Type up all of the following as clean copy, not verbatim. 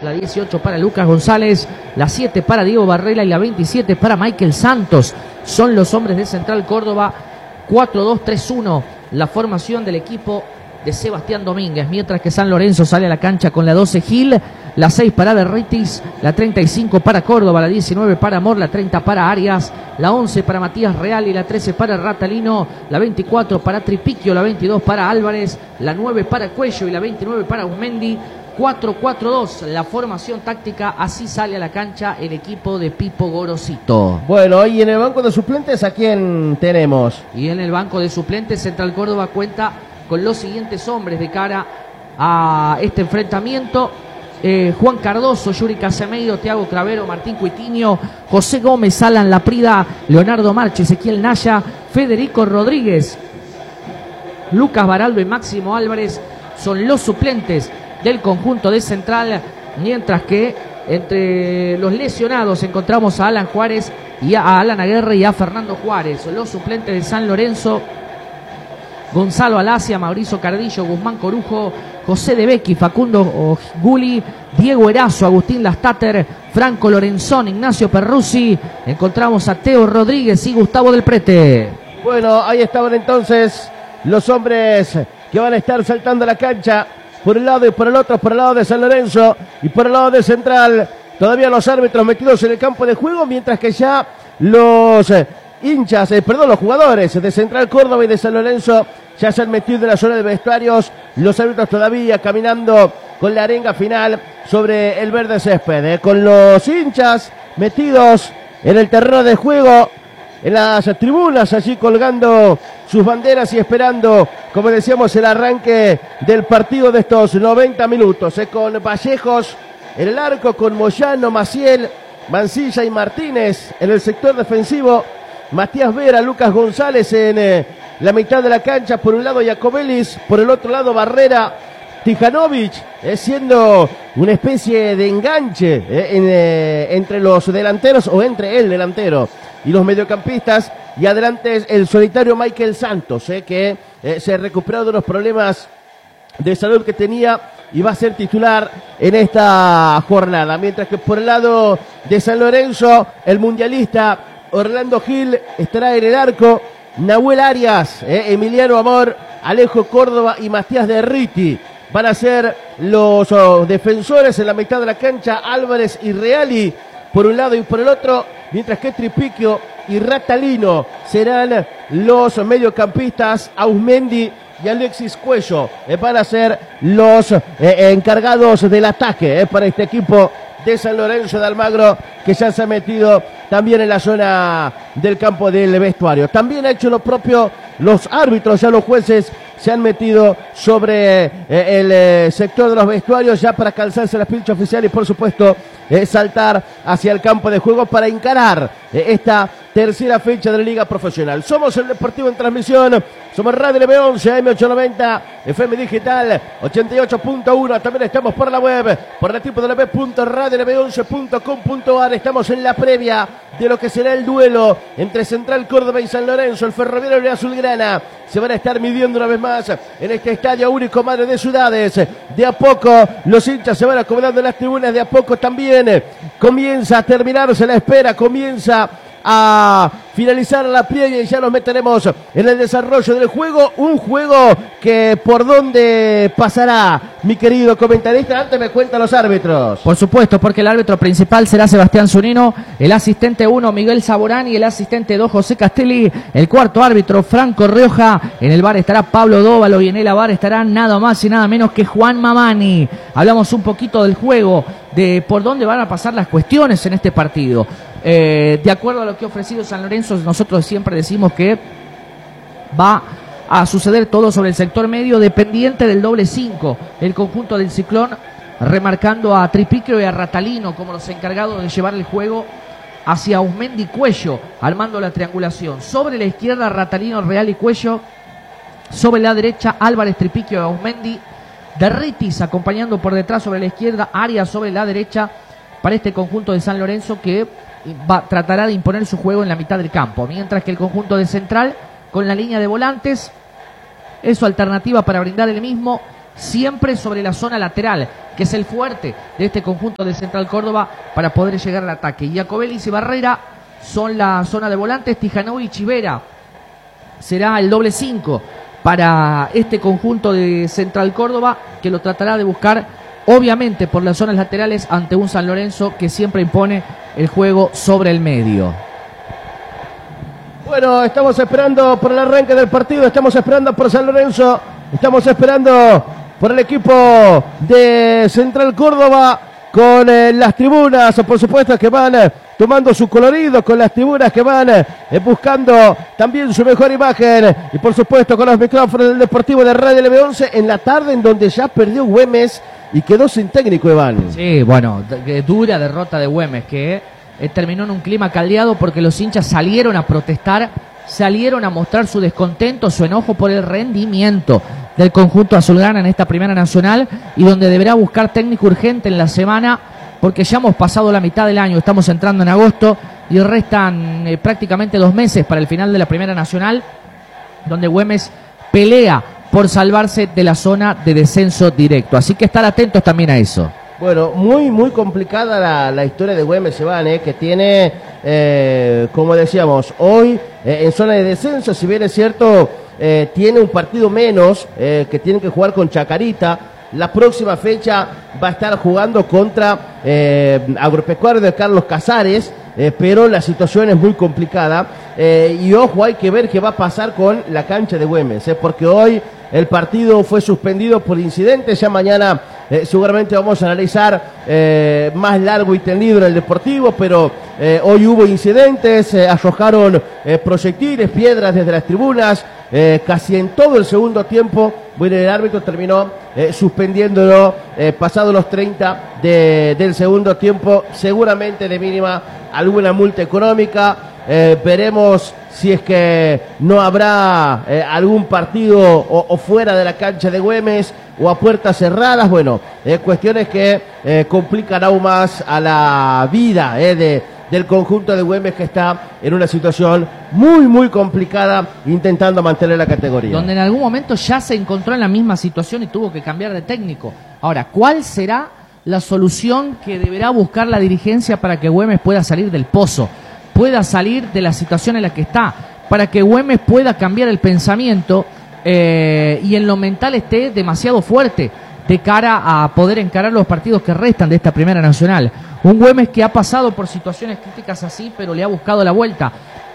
la 18 para Lucas González, la 7 para Diego Barrera y la 27 para Michael Santos. Son los hombres de Central Córdoba. 4-2-3-1 la formación del equipo de Sebastián Domínguez, mientras que San Lorenzo sale a la cancha con la 12 Gil, la 6 para Derritis, la 35 para Córdoba, la 19 para Amor, la 30 para Arias, la 11 para Matías Real y la 13 para Ratalino, la 24 para Tripiquio, la 22 para Álvarez, la 9 para Cuello y la 29 para Usmendi. 4-4-2 la formación táctica, así sale a la cancha el equipo de Pipo Gorosito. Bueno, y en el banco de suplentes, ¿a quién tenemos? Y en el banco de suplentes, Central Córdoba cuenta con los siguientes hombres de cara a este enfrentamiento: Juan Cardoso, Yuri Casemeiro, Thiago Cravero, Martín Cuitiño, José Gómez, Alan Laprida, Leonardo Marchi, Ezequiel Naya, Federico Rodríguez, Lucas Baraldo y Máximo Álvarez son los suplentes del conjunto de Central, mientras que entre los lesionados encontramos a Alan Juárez y a Alan Aguerre y a Fernando Juárez. Los suplentes de San Lorenzo: Gonzalo Alacia, Mauricio Cardillo, Guzmán Corujo, José De Becchi, Facundo Guli, Diego Erazo, Agustín Lastater, Franco Lorenzón, Ignacio Perruzzi. Encontramos a Teo Rodríguez y Gustavo Del Prete. Bueno, ahí estaban entonces los hombres que van a estar saltando a la cancha, por un lado y por el otro, por el lado de San Lorenzo y por el lado de Central. Todavía los árbitros metidos en el campo de juego, mientras que ya los los jugadores de Central Córdoba y de San Lorenzo ya se han metido en la zona de vestuarios. Los árbitros todavía caminando con la arenga final sobre el verde césped, con los hinchas metidos en el terreno de juego, en las tribunas, allí colgando sus banderas y esperando, como decíamos, el arranque del partido de estos 90 minutos, con Vallejos en el arco, con Moyano, Maciel, Mancilla y Martínez en el sector defensivo, Matías Vera, Lucas González en la mitad de la cancha, por un lado Jacobelis, por el otro lado Barrera, Tijanovic, siendo una especie de enganche entre los delanteros, o entre el delantero y los mediocampistas, y adelante el solitario Michael Santos, que se ha recuperado de los problemas de salud que tenía y va a ser titular en esta jornada, mientras que por el lado de San Lorenzo, el mundialista Orlando Gil estará en el arco, Nahuel Arias, Emiliano Amor, Alejo Córdoba y Matías Derriti van a ser los defensores en la mitad de la cancha, Álvarez y Reali por un lado y por el otro, mientras que Tripiquio y Ratalino serán los mediocampistas. Ausmendi y Alexis Cuello van a ser los encargados del ataque para este equipo de San Lorenzo de Almagro, que ya se ha metido también en la zona del campo del vestuario. También ha hecho lo propio los árbitros, ya los jueces se han metido sobre el sector de los vestuarios ya para calzarse la pincha oficial y por supuesto saltar hacia el campo de juego para encarar esta tercera fecha de la Liga Profesional. Somos el Deportivo en transmisión, somos Radio LB11, AM890, FM Digital 88.1, también estamos por la web, por la www.radiolb11.com.ar. Estamos en la previa de lo que será el duelo entre Central Córdoba y San Lorenzo. El Ferroviario y la Azulgrana se van a estar midiendo una vez más en este estadio único Madre de Ciudades. De a poco los hinchas se van acomodando en las tribunas, de a poco también comienza a terminarse la espera, comienza a finalizar la previa y ya nos meteremos en el desarrollo del juego, un juego que por dónde pasará, mi querido comentarista. Antes me cuentan los árbitros. Por supuesto, porque el árbitro principal será Sebastián Zunino, el asistente 1 Miguel Saborani, el asistente 2 José Castelli, el cuarto árbitro Franco Rioja, en el bar estará Pablo Dóvalo y en el bar estará nada más y nada menos que Juan Mamani. Hablamos un poquito del juego, de por dónde van a pasar las cuestiones en este partido. De acuerdo a lo que ha ofrecido San Lorenzo, nosotros siempre decimos que va a suceder todo sobre el sector medio, dependiente del doble 5, el conjunto del Ciclón, remarcando a Tripiquio y a Ratalino como los encargados de llevar el juego hacia Ausmendi y Cuello, armando la triangulación. Sobre la izquierda, Ratalino, Real y Cuello. Sobre la derecha, Álvarez, Tripiquio y Ausmendi. Derritis acompañando por detrás sobre la izquierda, Arias sobre la derecha, para este conjunto de San Lorenzo que tratará de imponer su juego en la mitad del campo, mientras que el conjunto de Central con la línea de volantes es su alternativa para brindar el mismo siempre sobre la zona lateral, que es el fuerte de este conjunto de Central Córdoba para poder llegar al ataque. Iacobelli y Barrera son la zona de volantes, Tijanovic y Vera será el doble 5 para este conjunto de Central Córdoba, que lo tratará de buscar obviamente por las zonas laterales ante un San Lorenzo que siempre impone el juego sobre el medio. Bueno, estamos esperando por el arranque del partido, estamos esperando por San Lorenzo, estamos esperando por el equipo de Central Córdoba con las tribunas, por supuesto, que van tomando su colorido, con las tribunas que van buscando también su mejor imagen, y por supuesto con los micrófonos del Deportivo de Radio LB11 en la tarde, en donde ya perdió Güemes y quedó sin técnico, Iván. Sí, bueno, dura derrota de Güemes, que terminó en un clima caldeado porque los hinchas salieron a protestar, salieron a mostrar su descontento, su enojo por el rendimiento del conjunto azulgrana en esta Primera Nacional, y donde deberá buscar técnico urgente en la semana, porque ya hemos pasado la mitad del año, estamos entrando en agosto y restan prácticamente 2 meses para el final de la Primera Nacional, donde Güemes pelea por salvarse de la zona de descenso directo. Así que estar atentos también a eso. Bueno, muy complicada la historia de Güemes, Iván, que tiene, como decíamos, hoy en zona de descenso, si bien es cierto, tiene un partido menos que tienen que jugar con Chacarita. La próxima fecha va a estar jugando contra Agropecuario de Carlos Casares, pero la situación es muy complicada. Y ojo, hay que ver qué va a pasar con la cancha de Güemes, porque hoy el partido fue suspendido por incidentes. Ya mañana seguramente vamos a analizar más largo y tendido en el Deportivo, pero hoy hubo incidentes, arrojaron proyectiles, piedras desde las tribunas, casi en todo el segundo tiempo. Bueno, el árbitro terminó suspendiéndolo pasados los 30 del segundo tiempo, seguramente de mínima alguna multa económica. Veremos si es que no habrá algún partido o fuera de la cancha de Güemes o a puertas cerradas. Bueno, cuestiones que complican aún más a la vida del conjunto de Güemes, que está en una situación muy complicada, intentando mantener la categoría. Donde en algún momento ya se encontró en la misma situación y tuvo que cambiar de técnico. Ahora, ¿cuál será la solución que deberá buscar la dirigencia para que Güemes pueda salir del pozo, pueda salir de la situación en la que está, para que Güemes pueda cambiar el pensamiento y en lo mental esté demasiado fuerte de cara a poder encarar los partidos que restan de esta Primera Nacional? Un Güemes que ha pasado por situaciones críticas así, pero le ha buscado la vuelta.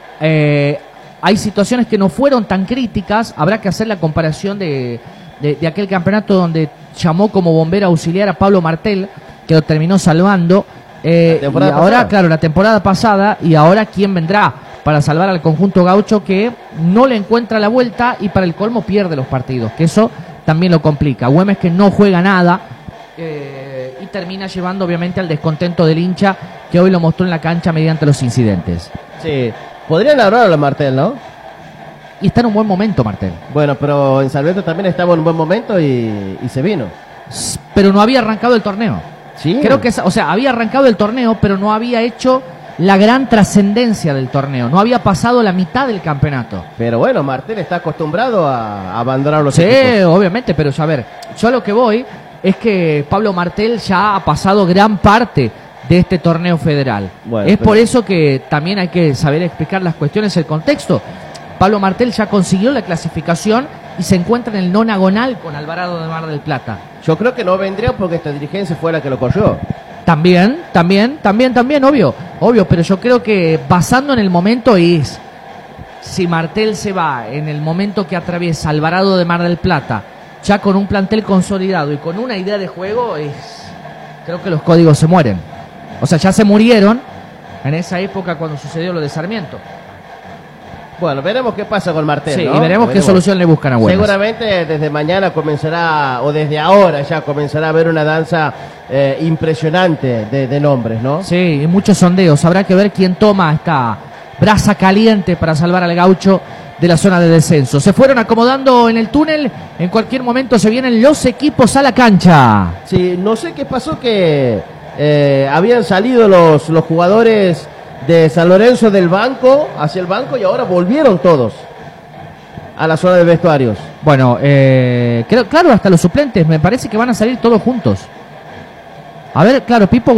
Hay situaciones que no fueron tan críticas. Habrá que hacer la comparación de aquel campeonato donde llamó como bombero auxiliar a Pablo Martel, que lo terminó salvando. Y ahora, claro, la temporada pasada, y ahora quién vendrá para salvar al conjunto gaucho, que no le encuentra la vuelta y para el colmo pierde los partidos, que eso también lo complica. Güemes que no juega nada y termina llevando obviamente al descontento del hincha, que hoy lo mostró en la cancha mediante los incidentes. Sí, podrían hablar a Martel, ¿no? Y está en un buen momento Martel. Bueno, pero en Sarmiento también estaba en un buen momento y se vino. Pero no había arrancado el torneo. Sí. Creo que, o sea, había arrancado el torneo, pero no había hecho la gran trascendencia del torneo. No había pasado la mitad del campeonato. Pero bueno, Martel está acostumbrado a abandonar los sí, equipos. Obviamente, pero a ver, yo a lo que voy es que Pablo Martel ya ha pasado gran parte de este torneo federal. Bueno, por eso que también hay que saber explicar las cuestiones, el contexto. Pablo Martel ya consiguió la clasificación y se encuentra en el nonagonal con Alvarado de Mar del Plata. Yo creo que no vendría porque esta dirigencia fue la que lo corrió. También, obvio, pero yo creo que basando en el momento es, si Martel se va en el momento que atraviesa Alvarado de Mar del Plata, ya con un plantel consolidado y con una idea de juego, creo que los códigos se mueren. O sea, ya se murieron en esa época cuando sucedió lo de Sarmiento. Bueno, veremos qué pasa con Martel, sí, ¿no? Y veremos qué solución le buscan a Güemes. Seguramente desde mañana comenzará, o desde ahora ya comenzará a haber una danza impresionante de nombres, ¿no? Sí, y muchos sondeos. Habrá que ver quién toma esta brasa caliente para salvar al gaucho de la zona de descenso. Se fueron acomodando en el túnel. En cualquier momento se vienen los equipos a la cancha. Sí, no sé qué pasó, que habían salido los jugadores de San Lorenzo del banco, hacia el banco, y ahora volvieron todos a la zona de vestuarios. Bueno, creo, claro, hasta los suplentes me parece que van a salir todos juntos. A ver, claro, Pipo